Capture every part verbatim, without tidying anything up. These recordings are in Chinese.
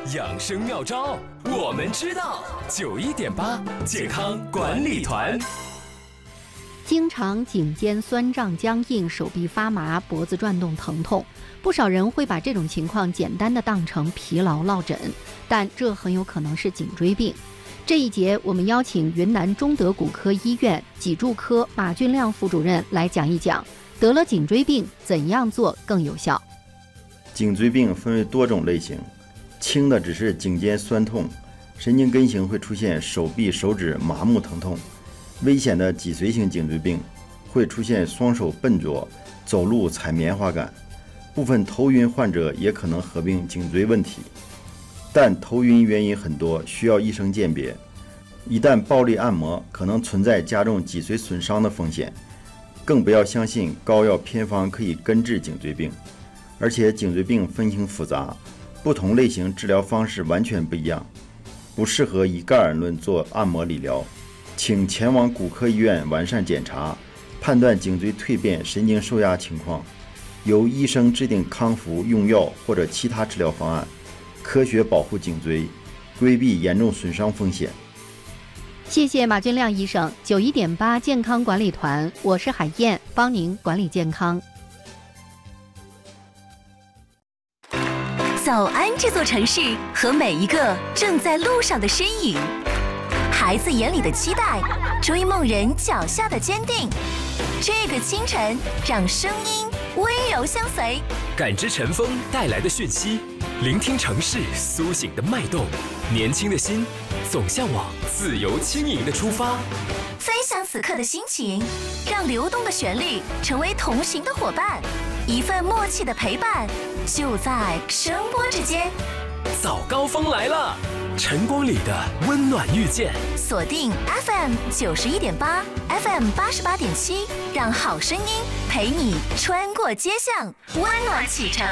养生妙招我们知道。九一点八健康管理团。 经常颈肩酸胀僵硬，手臂发麻，脖子转动疼痛，不少人会把这种情况简单的当成疲劳落枕，但这很有可能是颈椎病。这一节我们邀请云南中德骨科医院脊柱科马俊亮副主任来讲一讲，得了颈椎病怎样做更有效。 颈椎病分为多种类型，轻的只是颈肩酸痛，神经根型会出现手臂手指麻木疼痛。危险的脊髓性颈椎病会出现双手笨拙，走路踩棉花感，部分头晕患者也可能合并颈椎问题，但头晕原因很多，需要医生鉴别。一旦暴力按摩，可能存在加重脊髓损伤的风险，更不要相信膏药偏方可以根治颈椎病。而且颈椎病分型复杂，不同类型治疗方式完全不一样，不适合一概而论做按摩理疗。请前往骨科医院完善检查，判断颈椎蜕变、神经受压情况，由医生制定康复用药或者其他治疗方案，科学保护颈椎，规避严重损伤风险。 谢谢马俊亮医生。九一点八健康管理团，我是海燕，帮您管理健康。 早安这座城市和每一个正在路上的身影，孩子眼里的期待，追梦人脚下的坚定。这个清晨，让声音温柔相随， 感知晨风带来的讯息，聆听城市苏醒的脉动。年轻的心总向往自由轻盈的出发。 分享此刻的心情，让流动的旋律成为同行的伙伴，一份默契的陪伴，就在声波之间。 早高峰来了，晨光里的温暖遇见。 锁定 F M 九十一点八 ，F M 八十八点七，让好声音陪你穿过街巷，温暖启程。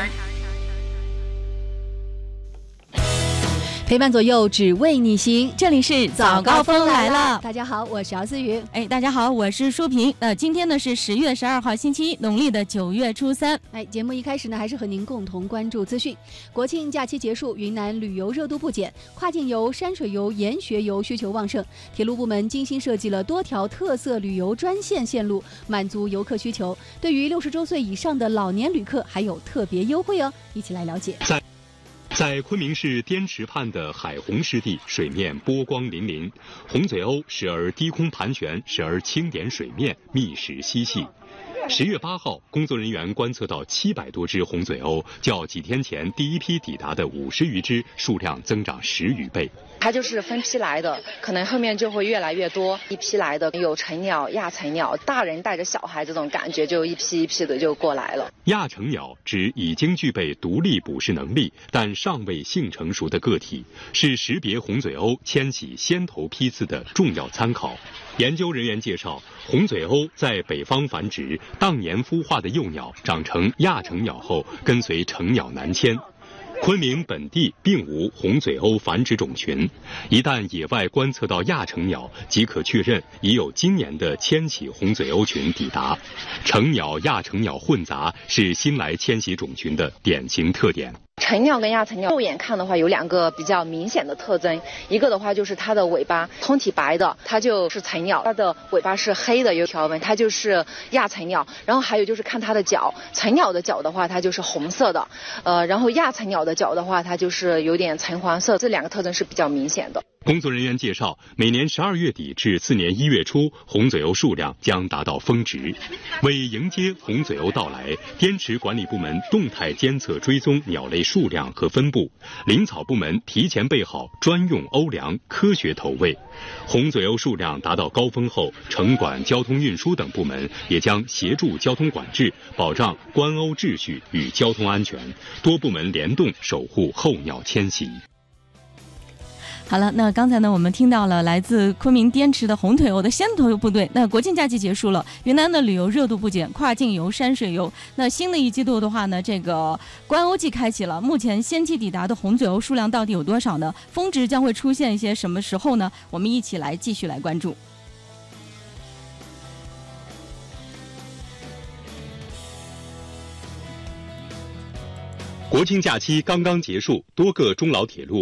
陪伴左右，只为你行。这里是早高峰来了。 大家好，我是姚思雨。 哎，大家好，我是舒平。呃，今天呢是十月十二号星期一，农历的九月初三。 哎，节目一开始呢，还是和您共同关注资讯。国庆假期结束，云南旅游热度不减，跨境游、山水游、研学游需求旺盛。铁路部门精心设计了多条特色旅游专线线路，满足游客需求。对于六十周岁以上的老年旅客，还有特别优惠哦。一起来了解。 在在昆明市滇池畔的海虹湿地，水面波光粼粼，红嘴鸥时而低空盘旋，时而轻点水面，觅食嬉戏。十月八号，工作人员观测到七百多只红嘴鸥，较几天前第一批抵达的五十余只数量增长十余倍。 它就是分批来的，可能后面就会越来越多，一批来的有成鸟、亚成鸟，大人带着小孩这种感觉，就一批一批的就过来了。 亚成鸟指已经具备独立捕食能力，但尚未性成熟的个体，是识别红嘴鸥迁徙先头批次的重要参考。研究人员介绍，红嘴鸥在北方繁殖，当年孵化的幼鸟长成亚成鸟后，跟随成鸟南迁。昆明本地并无红嘴鸥繁殖种群，一旦野外观测到亚成鸟，即可确认已有今年的迁徙红嘴鸥群抵达。成鸟亚成鸟混杂是新来迁徙种群的典型特点。 成鸟跟亚成鸟肉眼看的话，有两个比较明显的特征，一个的话就是它的尾巴通体白的，它就是成鸟；它的尾巴是黑的有条纹，它就是亚成鸟。然后还有就是看它的脚，成鸟的脚的话它就是红色的，呃，然后亚成鸟的脚的话它就是有点橙黄色，这两个特征是比较明显的。 工作人员介绍，每年十二月底至次年一月初，红嘴鸥数量将达到峰值。为迎接红嘴鸥到来，滇池管理部门动态监测追踪鸟类数量和分布，林草部门提前备好专用鸥粮，科学投喂。红嘴鸥数量达到高峰后，城管、交通运输等部门也将协助交通管制，保障观鸥秩序与交通安全，多部门联动守护候鸟迁徙。 好了，那刚才呢，我们听到了来自昆明滇池的红腿鸥的先头部队。那国庆假期结束了，云南的旅游热度不减，跨境游、山水游。那新的一季度的话呢，这个观鸥季开启了。目前先期抵达的红嘴鸥数量到底有多少呢？峰值将会出现一些什么时候呢？我们一起来继续来关注。 国庆假期刚刚结束，多个中老铁路